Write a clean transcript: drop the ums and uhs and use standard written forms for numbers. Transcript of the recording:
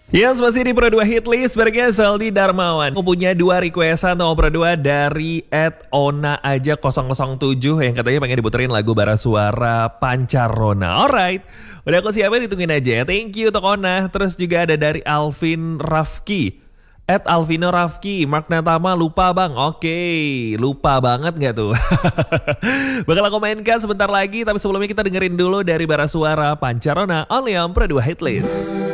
Yes, masih di Pro 2 Hitlist barengnya Saldi Darmawan. Aku punya 2 requestan atau Pro 2 dari Ona aja 007 yang katanya pengen diputerin lagu bara suara Pancarona. Alright, udah aku siapin, hitungin aja ya. Thank you untuk Ona. Terus juga ada dari Alvin Rafki. Alvino Rafki, Mark Natama lupa bang. Oke, lupa banget gak tuh? Bakal aku mainkan sebentar lagi, tapi sebelumnya kita dengerin dulu dari bara suara Pancarona only on Pro 2 Hitlist.